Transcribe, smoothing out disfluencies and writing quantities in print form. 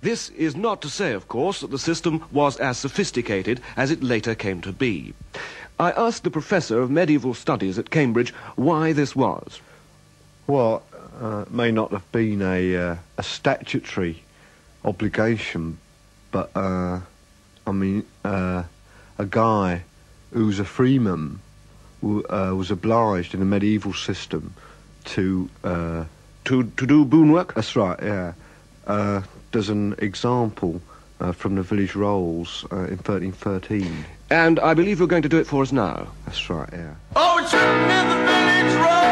This is not to say, of course, that the system was as sophisticated as it later came to be. I asked the Professor of Medieval Studies at Cambridge why this was. Well, it may not have been a statutory obligation, but, I mean, a guy who's a freeman was obliged in the medieval system to do boon work? That's right, yeah. There's an example from the village rolls in 1313. And I believe you're going to do it for us now. That's right, yeah. Oh, it's written in the village roll.